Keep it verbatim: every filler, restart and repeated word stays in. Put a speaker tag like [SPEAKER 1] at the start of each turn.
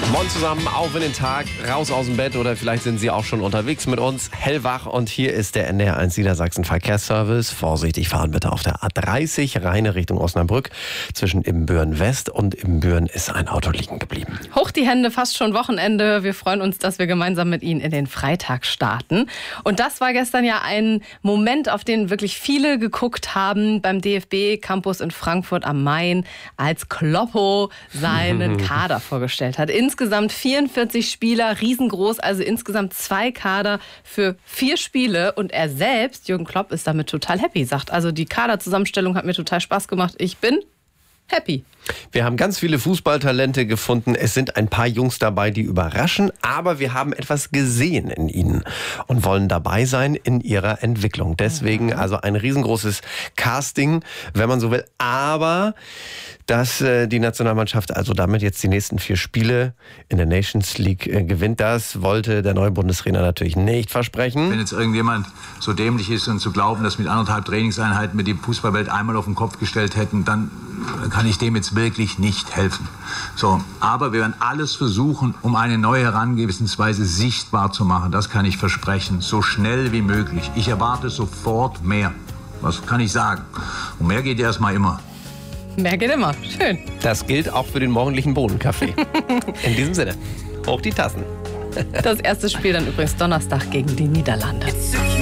[SPEAKER 1] Morgen zusammen, auf in den Tag, raus aus dem Bett oder vielleicht sind Sie auch schon unterwegs mit uns, hellwach. Und hier ist der N D R eins Niedersachsen Verkehrsservice. Vorsichtig fahren bitte auf der A dreißig, Rheine Richtung Osnabrück. Zwischen Ibbenbüren West und Ibbenbüren ist ein Auto liegen geblieben.
[SPEAKER 2] Hoch die Hände, fast schon Wochenende. Wir freuen uns, dass wir gemeinsam mit Ihnen in den Freitag starten. Und das war gestern ja ein Moment, auf den wirklich viele geguckt haben beim D F B-Campus in Frankfurt am Main, als Kloppo seinen Kader vorgestellt hat. Insgesamt vierundvierzig Spieler, riesengroß, also insgesamt zwei Kader für vier Spiele. Und er selbst, Jürgen Klopp, ist damit total happy, sagt, also die Kaderzusammenstellung hat mir total Spaß gemacht. Ich bin happy.
[SPEAKER 1] Wir haben ganz viele Fußballtalente gefunden. Es sind ein paar Jungs dabei, die überraschen, aber wir haben etwas gesehen in ihnen und wollen dabei sein in ihrer Entwicklung. Deswegen also ein riesengroßes Casting, wenn man so will. Aber dass äh, die Nationalmannschaft also damit jetzt die nächsten vier Spiele in der Nations League äh, gewinnt, das wollte der neue Bundestrainer natürlich nicht versprechen.
[SPEAKER 3] Wenn jetzt irgendjemand so dämlich ist und zu glauben, dass mit anderthalb Trainingseinheiten wir die Fußballwelt einmal auf den Kopf gestellt hätten, dann kann ich dem jetzt wirklich nicht helfen. So, aber wir werden alles versuchen, um eine neue Herangehensweise sichtbar zu machen. Das kann ich versprechen, so schnell wie möglich. Ich erwarte sofort mehr. Was kann ich sagen? Und mehr geht erstmal immer.
[SPEAKER 2] Mehr geht immer. Schön.
[SPEAKER 1] Das gilt auch für den morgendlichen Bohnenkaffee. In diesem Sinne, hoch die Tassen.
[SPEAKER 2] Das erste Spiel dann übrigens Donnerstag gegen die Niederlande.